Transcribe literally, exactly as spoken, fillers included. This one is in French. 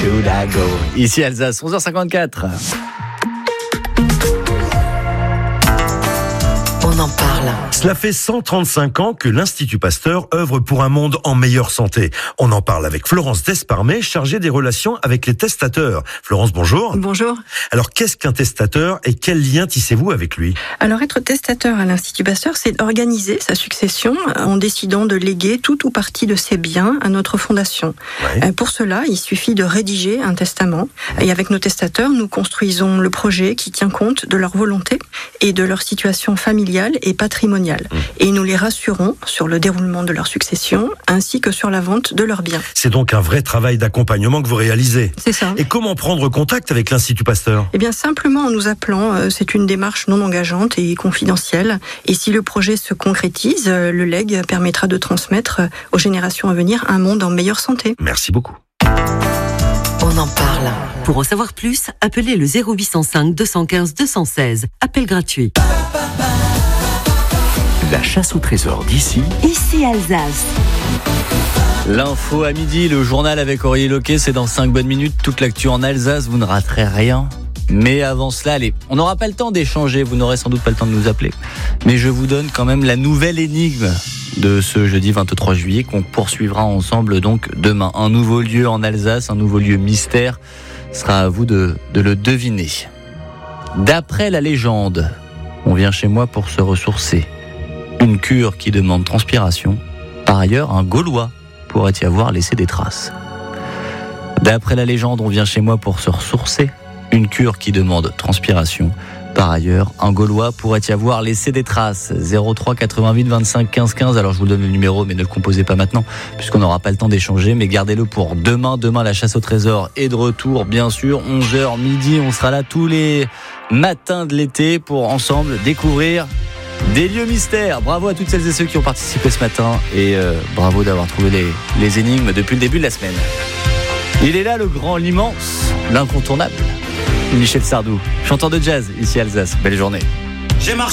should I go? Ici Alsace, onze heures cinquante-quatre. On en parle. Cela fait cent trente-cinq ans que l'Institut Pasteur œuvre pour un monde en meilleure santé. On en parle avec Florence Desparmet, chargée des relations avec les testateurs. Florence, bonjour. Bonjour. Alors, qu'est-ce qu'un testateur et quel lien tissez-vous avec lui? Alors, être testateur à l'Institut Pasteur, c'est organiser sa succession en décidant de léguer tout ou partie de ses biens à notre fondation. Ouais. Pour cela, il suffit de rédiger un testament. Et avec nos testateurs, nous construisons le projet qui tient compte de leur volonté et de leur situation familiale et patrimoniale. Mmh. Et nous les rassurons sur le déroulement de leur succession ainsi que sur la vente de leurs biens. C'est donc un vrai travail d'accompagnement que vous réalisez. C'est ça. Et comment prendre contact avec l'Institut Pasteur? Eh bien, simplement en nous appelant. C'est une démarche non engageante et confidentielle. Et si le projet se concrétise, le legs permettra de transmettre aux générations à venir un monde en meilleure santé. Merci beaucoup. On en parle. Pour en savoir plus, appelez le zéro huit cent cinq deux cent quinze deux cent seize. Appel gratuit. La chasse au trésor d'ici. Ici Alsace. L'info à midi, le journal avec Aurélie Loquet, c'est dans cinq bonnes minutes. Toute l'actu en Alsace, vous ne raterez rien. Mais avant cela, allez, on n'aura pas le temps d'échanger, vous n'aurez sans doute pas le temps de nous appeler. Mais je vous donne quand même la nouvelle énigme de ce jeudi vingt-trois juillet qu'on poursuivra ensemble donc demain. Un nouveau lieu en Alsace, un nouveau lieu mystère. Ce sera à vous de, de le deviner. D'après la légende, on vient chez moi pour se ressourcer. Une cure qui demande transpiration. Par ailleurs, un Gaulois pourrait y avoir laissé des traces. D'après la légende, on vient chez moi pour se ressourcer. Une cure qui demande transpiration. Par ailleurs, un Gaulois pourrait y avoir laissé des traces. zéro trois quatre-vingt-huit vingt-cinq quinze quinze. Alors je vous donne le numéro, mais ne le composez pas maintenant, puisqu'on n'aura pas le temps d'échanger. Mais gardez-le pour demain. Demain, la chasse au trésor est de retour, bien sûr. onze heures midi, on sera là tous les matins de l'été pour ensemble découvrir des lieux mystères. Bravo à toutes celles et ceux qui ont participé ce matin. Et euh, bravo d'avoir trouvé les, les énigmes depuis le début de la semaine. Il est là, le grand, l'immense, l'incontournable Michel Sardou, chanteur de jazz ici à Alsace. Belle journée. J'ai marché